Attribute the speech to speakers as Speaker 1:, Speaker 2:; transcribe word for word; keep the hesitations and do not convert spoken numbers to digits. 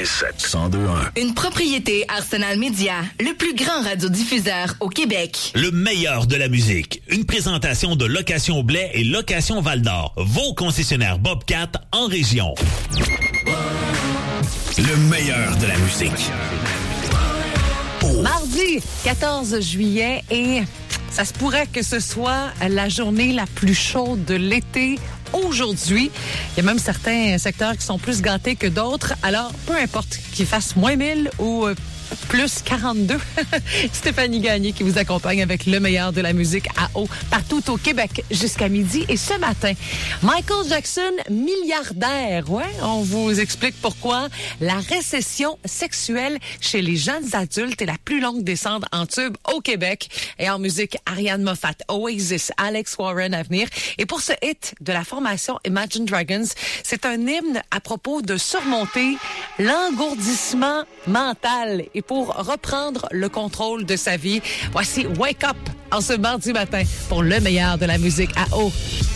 Speaker 1: quatre-vingt-sept cent deux un.
Speaker 2: Une propriété Arsenal Média, le plus grand radiodiffuseur au Québec.
Speaker 3: Le meilleur de la musique. Une présentation de Location Blais et Location Val-d'Or. Vos concessionnaires Bobcat en région.
Speaker 1: Le meilleur de la musique. Oh.
Speaker 4: Mardi quatorze juillet et ça se pourrait que ce soit la journée la plus chaude de l'été aujourd'hui. Il y a même certains secteurs qui sont plus gâtés que d'autres. Alors, peu importe qu'il fasse moins mille ou euh, plus quarante-deux. Stéphanie Gagné qui vous accompagne avec le meilleur de la musique à eau partout au Québec jusqu'à midi. Et ce matin, Michael Jackson, milliardaire. Ouais, on vous explique pourquoi la récession sexuelle chez les jeunes adultes est la plus longue descente en tube au Québec. Et en musique, Ariane Moffat, Oasis, Alex Warren à venir. Et pour ce hit de la formation Imagine Dragons, c'est un hymne à propos de surmonter l'engourdissement mental et pour reprendre le contrôle de sa vie. Voici Wake Up en ce mardi matin pour le meilleur de la musique à eau.